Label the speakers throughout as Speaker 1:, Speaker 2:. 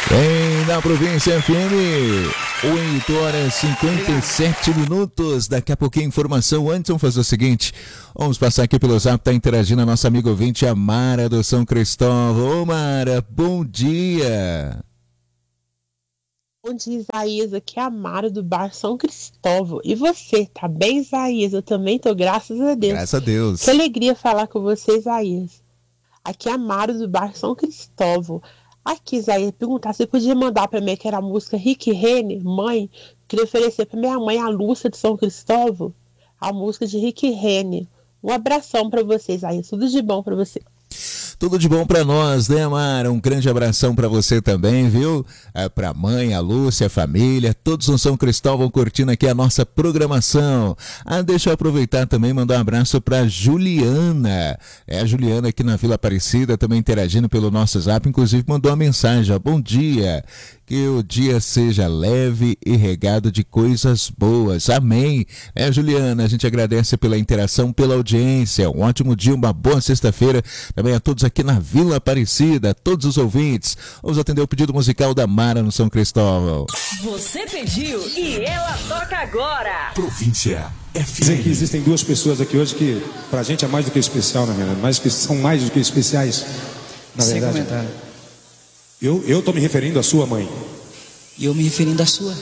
Speaker 1: Vem na Província FM, 8 horas e 57 minutos. Daqui a pouquinho informação. Antes, vamos fazer o seguinte: vamos passar aqui pelo Zap, tá interagindo a nossa amiga ouvinte, a Mara do São Cristóvão. Ô Mara, bom dia.
Speaker 2: Bom dia, Isaías. Aqui é a Mara do Bar São Cristóvão. E você, tá bem, Isaías? Eu também tô, graças a Deus.
Speaker 1: Graças a Deus.
Speaker 2: Que alegria falar com você, Isaías. Aqui é a Mara do Bar São Cristóvão. Aqui, Isaías, perguntar se você podia mandar pra mim que era a música Rick Renner, Mãe. Queria oferecer pra minha mãe, a Lúcia de São Cristóvão, a música de Rick Renner. Um abração pra vocês, Isaías. Tudo de bom pra você.
Speaker 1: Tudo de bom pra nós, né, Mara? Um grande abração pra você também, viu? Pra mãe, a Lúcia, a família, todos no São Cristóvão curtindo aqui a nossa programação. Deixa eu aproveitar também e mandar um abraço pra Juliana. É a Juliana aqui na Vila Aparecida, também interagindo pelo nosso Zap, inclusive mandou uma mensagem, ó, bom dia. Que o dia seja leve e regado de coisas boas. Amém. Juliana, a gente agradece pela interação, pela audiência. Um ótimo dia, uma boa sexta-feira. Também a todos aqui na Vila Aparecida, todos os ouvintes. Vamos atender o pedido musical da Mara no São Cristóvão.
Speaker 3: Você pediu e ela toca agora.
Speaker 4: Província FM.
Speaker 5: Dizem que existem duas pessoas aqui hoje que pra gente é mais do que especial, na verdade. São mais do que especiais, na verdade.
Speaker 6: Sem comentário.
Speaker 5: Eu tô me referindo à sua mãe.
Speaker 6: E eu me referindo à sua.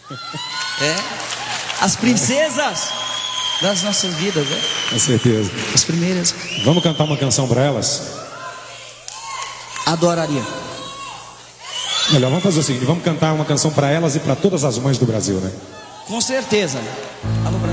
Speaker 6: As princesas das nossas vidas, né?
Speaker 5: Com certeza.
Speaker 6: As primeiras.
Speaker 5: Vamos cantar uma canção pra elas?
Speaker 6: Adoraria.
Speaker 5: Melhor, vamos fazer o seguinte, vamos cantar uma canção pra elas e pra todas as mães do Brasil, né?
Speaker 6: Com certeza. Alô, Brasil.